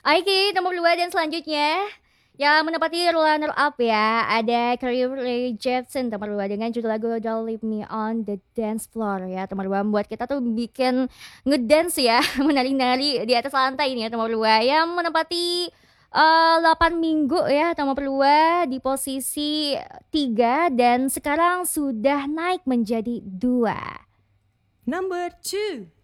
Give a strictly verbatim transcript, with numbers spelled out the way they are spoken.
Oke, nomor dua dan selanjutnya yang menempati runner up ya, ada Carly Jepsen nomor dua dengan judul lagu Don't Leave Me on the Dance Floor ya. Nomor dua membuat kita tuh bikin ngedance ya, menari-nari di atas lantai ini ya. Nomor dua yang menempati eh, delapan minggu ya. Nomor dua di posisi tiga dan sekarang sudah naik menjadi dua. Number two.